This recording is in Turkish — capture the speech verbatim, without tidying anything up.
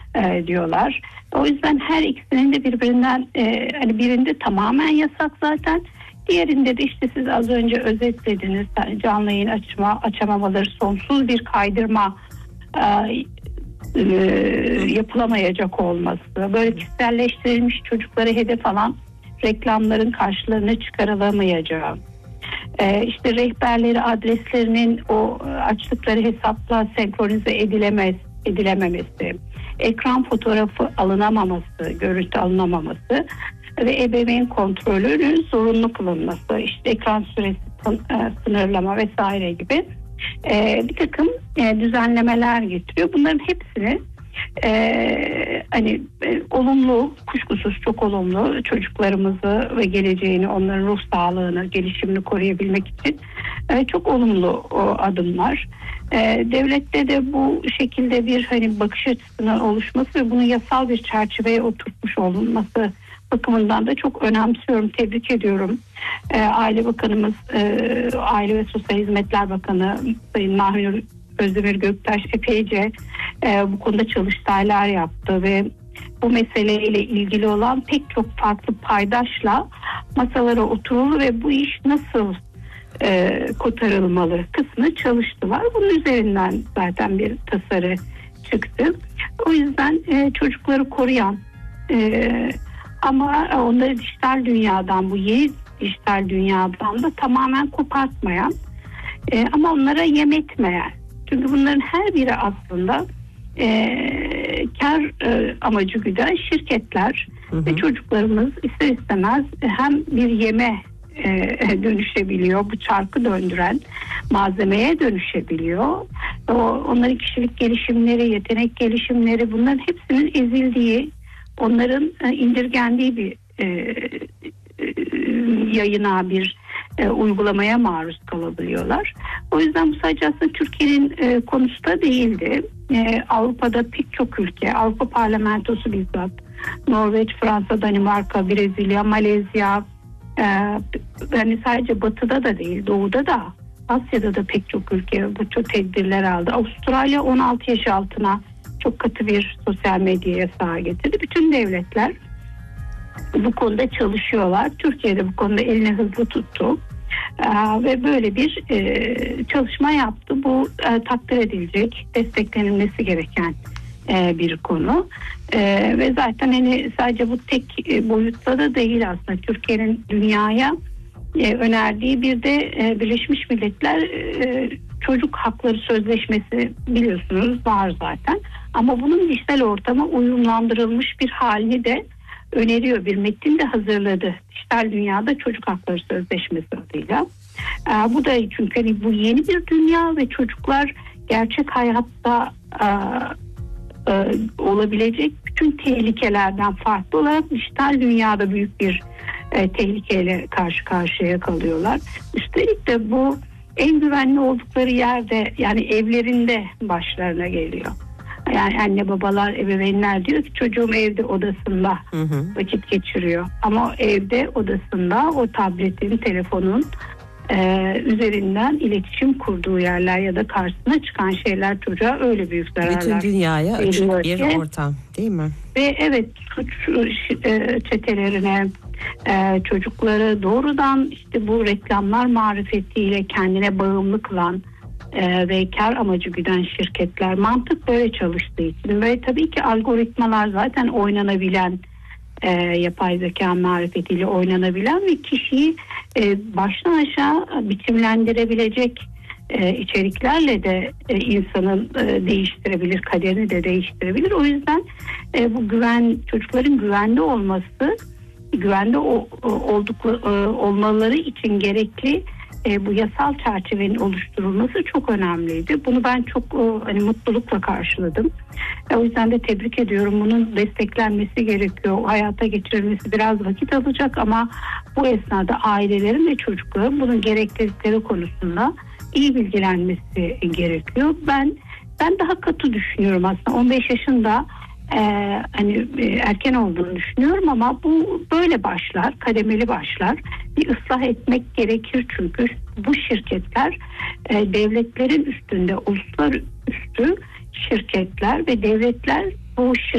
e, diyorlar. O yüzden her ikisinin de birbirinden e, hani birinde tamamen yasak zaten. Diğerinde de işte siz az önce özetlediniz, yani canlı yayın açma, açamamaları, sonsuz bir kaydırma e, e, yapılamayacak olması, böyle kişiselleştirilmiş çocuklara hedef alan reklamların karşılarına çıkarılamayacağı, e, işte rehberleri adreslerinin o açtıkları hesapla senkronize edilemez, edilememesi, ekran fotoğrafı alınamaması, görüntü alınamaması ve ebeveyn kontrolünün zorunlu kılınması, işte ekran süresi sınırlama vesaire gibi e, bir takım e, düzenlemeler getiriyor. Bunların hepsini e, hani e, olumlu, kuşkusuz çok olumlu, çocuklarımızı ve geleceğini, onların ruh sağlığını, gelişimini koruyabilmek için e, çok olumlu o adımlar. E, devlette de bu şekilde bir hani bakış açısının oluşması ve bunu yasal bir çerçeveye oturtmuş olunması bakımından da çok önemsiyorum, tebrik ediyorum. E, Aile Bakanımız, e, Aile ve Sosyal Hizmetler Bakanı Sayın Mahir Özdemir Göktaş epeyce e, bu konuda çalıştaylar yaptı ve bu meseleyle ilgili olan pek çok farklı paydaşla masalara oturuldu ve bu iş nasıl e, kotarılmalı kısmı çalıştılar. Bunun üzerinden zaten bir tasarı çıktı. O yüzden e, çocukları koruyan e, ama onları dijital dünyadan, bu yeni dijital dünyadan da tamamen kopartmayan e, ama onlara yem etmeyen. Çünkü bunların her biri aslında e, kar e, amacı güden şirketler hı hı. ve çocuklarımız ister istemez hem bir yeme e, dönüşebiliyor, bu çarkı döndüren malzemeye dönüşebiliyor. O, onların kişilik gelişimleri, yetenek gelişimleri, bunların hepsinin ezildiği, onların e, indirgendiği bir e, e, yayına, bir e, uygulamaya maruz kalabiliyorlar. O yüzden bu sadece aslında Türkiye'nin e, konusu da değildi. E, Avrupa'da pek çok ülke, Avrupa Parlamentosu bizzat, Norveç, Fransa, Danimarka, Brezilya, Malezya, e, yani sadece Batı'da da değil, Doğu'da da, Asya'da da pek çok ülke bu tür tedbirler aldı. Avustralya on altı yaş altına çok katı bir sosyal medya yasağı getirdi. Bütün devletler bu konuda çalışıyorlar. Türkiye'de bu konuda eline hızlı tuttu. Ee, ve böyle bir e, çalışma yaptı. Bu e, takdir edilecek, desteklenilmesi gereken e, bir konu. E, ve zaten hani sadece bu tek e, boyutta da değil aslında. Türkiye'nin dünyaya e, önerdiği bir de e, Birleşmiş Milletler e, Çocuk Hakları Sözleşmesi biliyorsunuz var zaten. Ama bunun dijital ortama uyumlandırılmış bir halini de öneriyor. Bir metin de hazırladı. Dijital Dünyada Çocuk Hakları Sözleşmesi adıyla. Ee, bu da çünkü hani bu yeni bir dünya ve çocuklar gerçek hayatta e, e, olabilecek bütün tehlikelerden farklı olarak dijital dünyada büyük bir e, tehlikeyle karşı karşıya kalıyorlar. Üstelik de bu en güvenli oldukları yerde, yani evlerinde başlarına geliyor. Yani anne babalar, ebeveynler diyor ki çocuğum evde odasında hı hı. vakit geçiriyor. Ama evde odasında o tabletin, telefonun e, üzerinden iletişim kurduğu yerler ya da karşısına çıkan şeyler çocuğa öyle büyük zararlar. Bütün dünyaya açık bir ortam değil mi? Ve evet, suç e, çetelerine, e, çocukları doğrudan işte bu reklamlar marifetiyle kendine bağımlı kılan Ee, ve kar amacı güden şirketler, mantık böyle çalıştığı için ve tabii ki algoritmalar zaten oynanabilen, e, yapay zeka marifetiyle oynanabilen ve kişiyi e, baştan aşağı biçimlendirebilecek e, içeriklerle de e, insanın e, değiştirebilir, kaderini de değiştirebilir. O yüzden e, bu güven, çocukların güvende olması, güvende o, oldukları e, olmaları için gerekli E, bu yasal çerçevenin oluşturulması çok önemliydi. Bunu ben çok e, hani mutlulukla karşıladım. E, o yüzden de tebrik ediyorum. Bunun desteklenmesi gerekiyor. Hayata geçirilmesi biraz vakit alacak ama bu esnada ailelerin ve çocukların bunun gereklilikleri konusunda iyi bilgilenmesi gerekiyor. Ben ben daha katı düşünüyorum aslında. on beş yaşında Ee, hani e, erken olduğunu düşünüyorum ama bu böyle başlar, kademeli başlar. Bir ıslah etmek gerekir çünkü bu şirketler e, devletlerin üstünde, uluslararası şirketler ve devletler bu şirketler